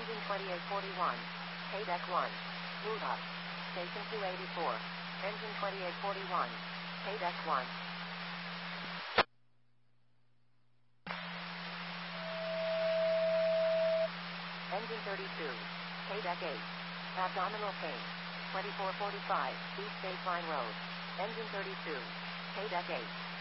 Engine 2841. K-Deck 1. Move up. Station 284. Engine 2841. K-Deck 1. Engine 32. K-Deck 8. Abdominal pain. 2445. East Baseline Road. Engine 32. K-Deck 8.